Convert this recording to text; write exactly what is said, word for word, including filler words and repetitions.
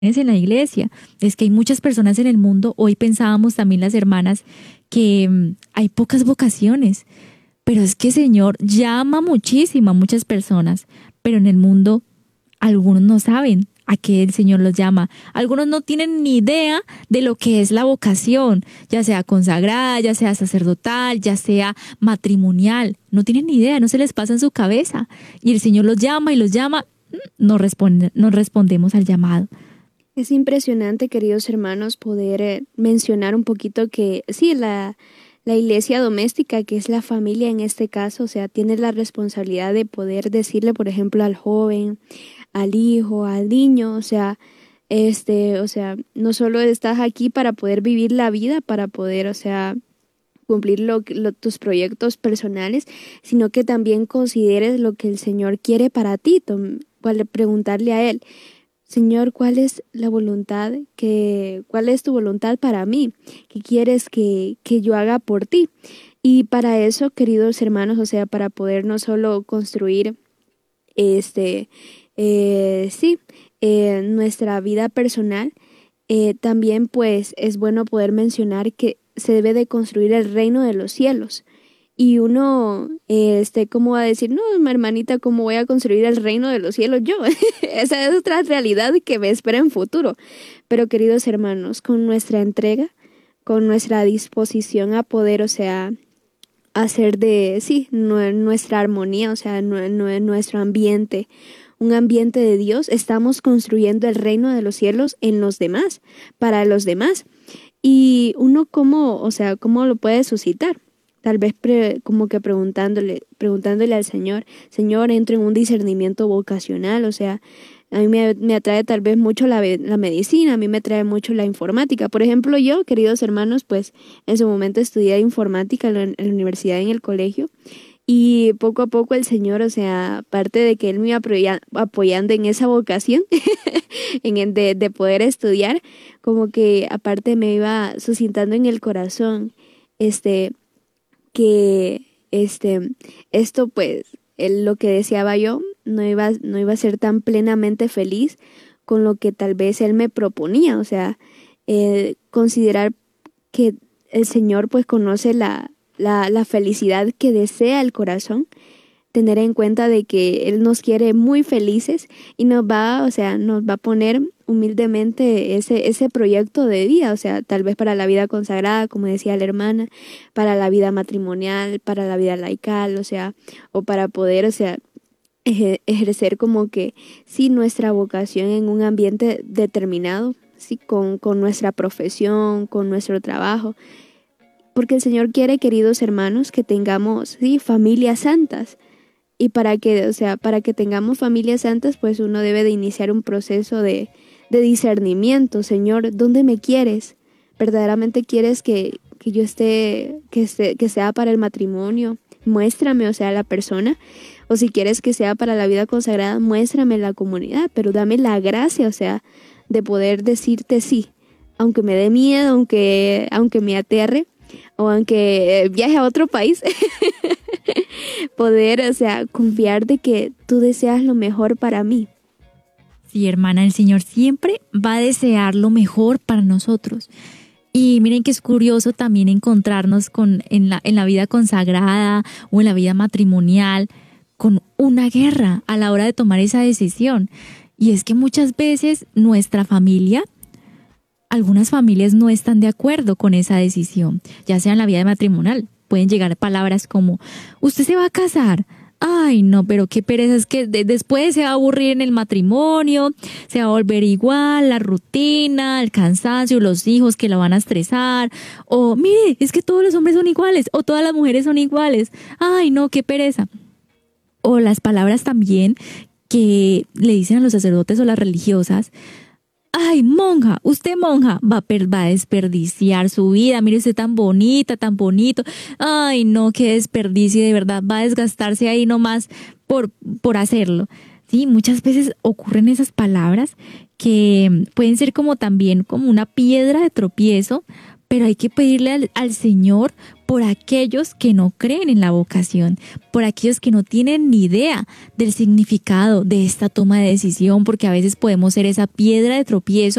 en la iglesia. Es que hay muchas personas en el mundo, hoy pensábamos también las hermanas, que mm, hay pocas vocaciones, pero es que el Señor llama muchísimo a muchas personas, pero en el mundo algunos no saben a qué el Señor los llama. Algunos no tienen ni idea de lo que es la vocación, ya sea consagrada, ya sea sacerdotal, ya sea matrimonial. No tienen ni idea, no se les pasa en su cabeza. Y el Señor los llama y los llama, no responde, no respondemos al llamado. Es impresionante, queridos hermanos, poder eh, mencionar un poquito que sí, la, la iglesia doméstica, que es la familia en este caso, o sea, tiene la responsabilidad de poder decirle, por ejemplo, al joven, al hijo, al niño, o sea, este, o sea, no solo estás aquí para poder vivir la vida, para poder, o sea, cumplir lo, lo- tus proyectos personales, sino que también consideres lo que el Señor quiere para ti, tom- cual- preguntarle a Él. Señor, ¿cuál es la voluntad que, cuál es tu voluntad para mí? ¿Qué quieres que, que yo haga por ti? Y para eso, queridos hermanos, o sea, para poder no solo construir este, eh, sí, eh, nuestra vida personal, eh, también pues es bueno poder mencionar que se debe de construir el reino de los cielos. Y uno, eh, este, ¿cómo va a decir? No, hermanita, ¿cómo voy a construir el reino de los cielos yo? Esa es otra realidad que me espera en futuro. Pero queridos hermanos, con nuestra entrega, con nuestra disposición a poder, o sea, hacer de, sí, nue- nuestra armonía, o sea, nue- nue- nuestro ambiente, un ambiente de Dios, estamos construyendo el reino de los cielos en los demás, para los demás. Y uno cómo, o sea, ¿cómo lo puede suscitar? Tal vez pre- como que preguntándole, preguntándole al Señor, Señor, entro en un discernimiento vocacional, o sea, a mí me, me atrae tal vez mucho la, ve- la medicina, a mí me atrae mucho la informática. Por ejemplo, yo, queridos hermanos, pues en su momento estudié informática en la, en la universidad, en el colegio, y poco a poco el Señor, o sea, aparte de que Él me iba apoya- apoyando en esa vocación, en el de, de poder estudiar, como que aparte me iba suscitando en el corazón, este, que este, esto pues, el- lo que deseaba yo, no iba, no iba a ser tan plenamente feliz con lo que tal vez Él me proponía, o sea, eh, considerar que el Señor pues conoce la, la, la felicidad que desea el corazón, tener en cuenta de que Él nos quiere muy felices y nos va, o sea, nos va a poner humildemente ese, ese proyecto de vida, o sea, tal vez para la vida consagrada, como decía la hermana, para la vida matrimonial, para la vida laical, o sea, o para poder, o sea, eje- ejercer como que, sí, nuestra vocación en un ambiente determinado, sí, con, con nuestra profesión, con nuestro trabajo, porque el Señor quiere, queridos hermanos, que tengamos, sí, familias santas. Y para que, o sea, para que tengamos familias santas, pues uno debe de iniciar un proceso de, de discernimiento. Señor, ¿dónde me quieres? ¿Verdaderamente quieres que, que yo esté, que esté, que sea para el matrimonio? Muéstrame, o sea, la persona. O si quieres que sea para la vida consagrada, muéstrame la comunidad, pero dame la gracia, o sea, de poder decirte sí, aunque me dé miedo, aunque, aunque me aterre, o aunque viaje a otro país. Poder, o sea, confiar de que tú deseas lo mejor para mí. Sí, hermana, el Señor siempre va a desear lo mejor para nosotros. Y miren que es curioso también encontrarnos con en la, en la vida consagrada o en la vida matrimonial con una guerra a la hora de tomar esa decisión. Y es que muchas veces nuestra familia, algunas familias no están de acuerdo con esa decisión, ya sea en la vida matrimonial. Pueden llegar palabras como, ¿usted se va a casar? Ay, no, pero qué pereza, es que de- después se va a aburrir en el matrimonio, se va a volver igual, la rutina, el cansancio, los hijos que la van a estresar. O, mire, es que todos los hombres son iguales, o todas las mujeres son iguales. Ay, no, qué pereza. O las palabras también que le dicen a los sacerdotes o las religiosas, ay, monja, usted monja, va a, per- va a desperdiciar su vida, mire usted tan bonita, tan bonito, ay, no, qué desperdicio, de verdad, va a desgastarse ahí nomás por, por hacerlo. Sí, muchas veces ocurren esas palabras que pueden ser como también como una piedra de tropiezo, pero hay que pedirle al, al Señor por aquellos que no creen en la vocación, por aquellos que no tienen ni idea del significado de esta toma de decisión, porque a veces podemos ser esa piedra de tropiezo